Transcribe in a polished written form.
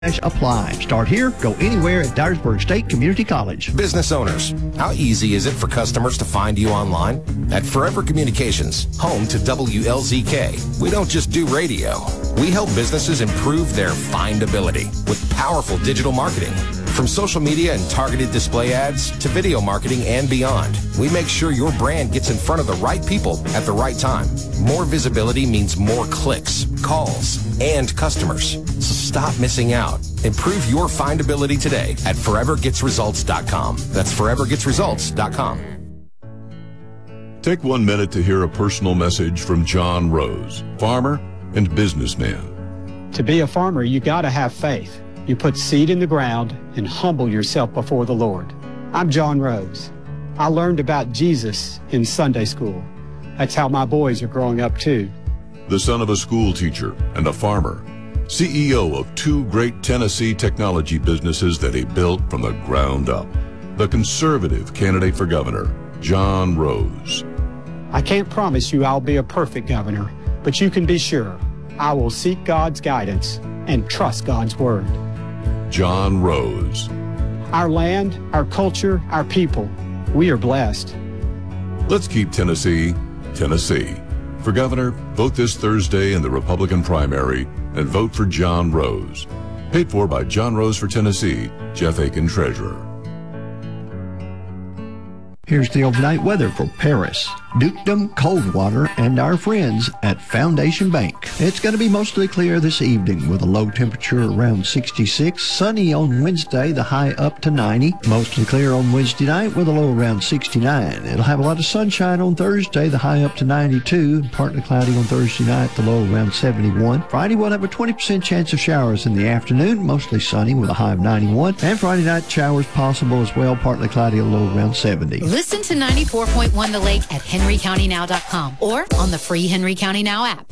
apply. Start here, go anywhere at Dyersburg State Community College. Business owners, how easy is it for customers to find you online? At Forever Communications, home to WLZK, we don't just do radio. We help businesses improve their findability with powerful digital marketing. From social media and targeted display ads to video marketing and beyond, we make sure your brand gets in front of the right people at the right time. More visibility means more clicks, calls, and customers. So stop missing out. Improve your findability today at forevergetsresults.com. That's forevergetsresults.com. Take 1 minute to hear a personal message from John Rose, farmer and businessman. To be a farmer, you got to have faith. You put seed in the ground and humble yourself before the Lord. I'm John Rose. I learned about Jesus in Sunday school. That's how my boys are growing up too. The son of a school teacher and a farmer, CEO of 2 great Tennessee technology businesses that he built from the ground up. The conservative candidate for governor, John Rose. I can't promise you I'll be a perfect governor, but you can be sure I will seek God's guidance and trust God's word. John Rose. Our land, our culture, our people, we are blessed. Let's keep Tennessee, Tennessee. For governor, vote this Thursday in the Republican primary and vote for John Rose. Paid for by John Rose for Tennessee, Jeff Aiken, Treasurer. Here's the overnight weather for Paris, Dukedom, Coldwater, and our friends at Foundation Bank. It's going to be mostly clear this evening with a low temperature around 66. Sunny on Wednesday, the high up to 90. Mostly clear on Wednesday night with a low around 69. It'll have a lot of sunshine on Thursday, the high up to 92. Partly cloudy on Thursday night, the low around 71. Friday, we'll have a 20% chance of showers in the afternoon, mostly sunny with a high of 91. And Friday night, showers possible as well, partly cloudy, a low around 70. Listen to 94.1 The Lake at henrycountynow.com or on the free Henry County Now app.